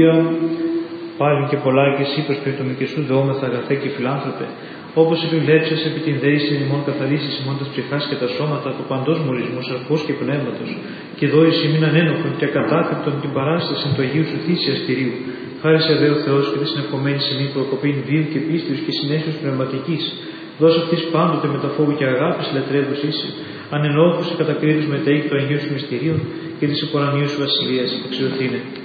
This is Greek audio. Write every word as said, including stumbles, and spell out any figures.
Πάλι και πολλά και εσύ προσπιρτομικη σου δεόμεθα αγαθέ και φιλάνθρωπε, όπως επιβλέψες επί την δέηση ημών καθαρίσεις ημών τας ψυχάς και τα σώματα από παντός μολυσμού σαρκός και πνεύματος, και δόηση μην ανένοχον και ακατάκριτον την παράσταση του Αγίου σου θύσιας Κυρίου. Χάρη σε δε ο Θεός και τη συνεχομένη σημεί προκοπήν βίου και πίστης και συνέσεως πνευματικής. Δώσ' αυτής πάντοτε με τα φόβου και αγάπης λατρεύους είσαι, ανενόχους και κατακρίτους μετέχει το Αγίου σου μυστηρίων και της επορανίου σου βασιλείας εξοδοθήνε.